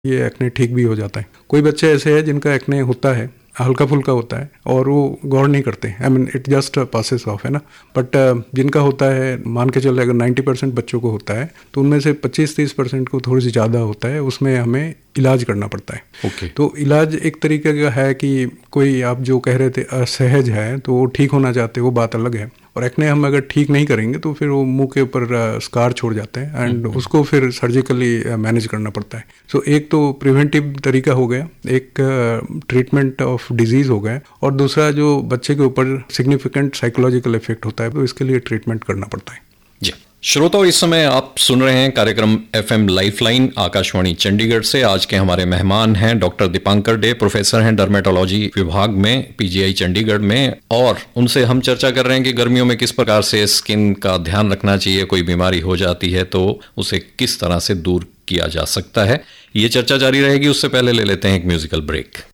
ये एक्ने ठीक भी हो जाता है। कोई बच्चे ऐसे हैं जिनका एक्ने होता है, हल्का फुल्का होता है और वो गौर नहीं करते, I mean it just passes of, है ना। बट जिनका होता है, मान के चले अगर 90% बच्चों को होता है तो उनमें से 25-30% को थोड़ी सी ज़्यादा होता है, उसमें हमें इलाज करना पड़ता है। ओके। तो इलाज एक तरीके का है कि कोई आप जो कह रहे थे असहज है तो वो ठीक होना चाहते, वो बात अलग है। और एक्ने हम अगर ठीक नहीं करेंगे तो फिर वो मुंह के ऊपर स्कार छोड़ जाते हैं एंड उसको फिर सर्जिकली मैनेज करना पड़ता है। सो एक तो प्रिवेंटिव तरीका हो गया, एक ट्रीटमेंट ऑफ डिजीज़ हो गया, और दूसरा जो बच्चे के ऊपर सिग्निफिकेंट साइकोलॉजिकल इफेक्ट होता है तो इसके लिए ट्रीटमेंट करना पड़ता है। जी श्रोताओ, इस समय आप सुन रहे हैं कार्यक्रम FM लाइफलाइन आकाशवाणी चंडीगढ़ से। आज के हमारे मेहमान हैं डॉक्टर दीपांकर डे, प्रोफेसर हैं डर्मेटोलॉजी विभाग में PGI चंडीगढ़ में, और उनसे हम चर्चा कर रहे हैं कि गर्मियों में किस प्रकार से स्किन का ध्यान रखना चाहिए, कोई बीमारी हो जाती है तो उसे किस तरह से दूर किया जा सकता है। ये चर्चा जारी रहेगी, उससे पहले ले लेते हैं एक म्यूजिकल ब्रेक।